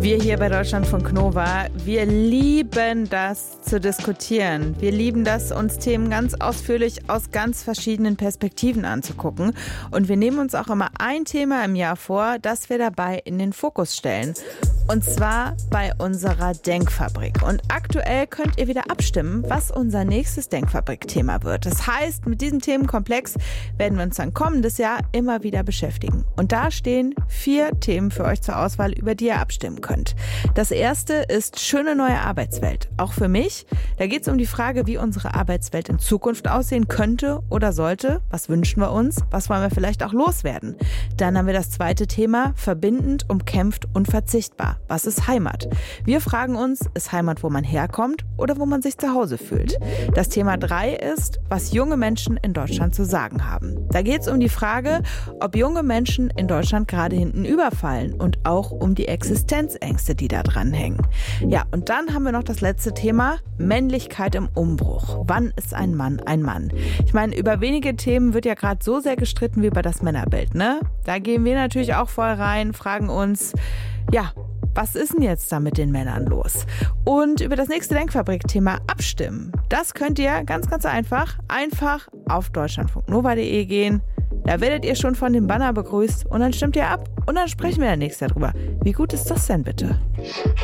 Wir hier bei Deutschlandfunk Nova, wir lieben das zu diskutieren. Wir lieben das, uns Themen ganz ausführlich aus ganz verschiedenen Perspektiven anzugucken. Und wir nehmen uns auch immer ein Thema im Jahr vor, das wir dabei in den Fokus stellen. Und zwar bei unserer Denkfabrik. Und aktuell könnt ihr wieder abstimmen, was unser nächstes Denkfabrik-Thema wird. Das heißt, mit diesem Themenkomplex werden wir uns dann kommendes Jahr immer wieder beschäftigen. Und da stehen 4 Themen für euch zur Auswahl, über die ihr abstimmen könnt. Das erste ist schöne neue Arbeitswelt. Auch für mich. Da geht es um die Frage, wie unsere Arbeitswelt in Zukunft aussehen könnte oder sollte. Was wünschen wir uns? Was wollen wir vielleicht auch loswerden? Dann haben wir das zweite Thema, verbindend, umkämpft, unverzichtbar. Was ist Heimat? Wir fragen uns, ist Heimat, wo man herkommt oder wo man sich zu Hause fühlt? Das Thema 3 ist, was junge Menschen in Deutschland zu sagen haben. Da geht es um die Frage, ob junge Menschen in Deutschland gerade hinten überfallen und auch um die Existenzängste, die da dranhängen. Ja, und dann haben wir noch das letzte Thema, Männlichkeit im Umbruch. Wann ist ein Mann ein Mann? Ich meine, über wenige Themen wird ja gerade so sehr gestritten wie über das Männerbild, ne? Da gehen wir natürlich auch voll rein, fragen uns, ja, was ist denn jetzt da mit den Männern los? Und über das nächste Denkfabrik-Thema abstimmen. Das könnt ihr ganz einfach auf deutschlandfunknova.de gehen. Da werdet ihr schon von dem Banner begrüßt und dann stimmt ihr ab und dann sprechen wir nächstes Jahr drüber. Wie gut ist das denn bitte?